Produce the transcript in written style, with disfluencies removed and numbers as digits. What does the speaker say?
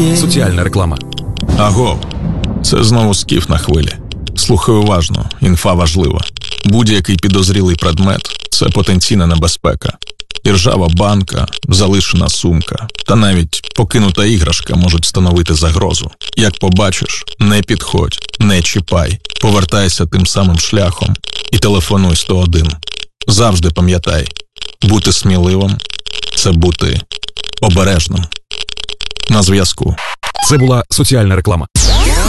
Соціальна реклама. Аго, це знову Скіф на хвилі. Слухай уважно, інфа важлива. Будь-який підозрілий предмет – це потенційна небезпека. Іржава банка, залишена сумка та навіть покинута іграшка можуть становити загрозу. Як побачиш, не підходь, не чіпай, повертайся тим самим шляхом і телефонуй 101. Завжди пам'ятай, бути сміливим – це бути обережним. На зв'язку. Це була соціальна реклама.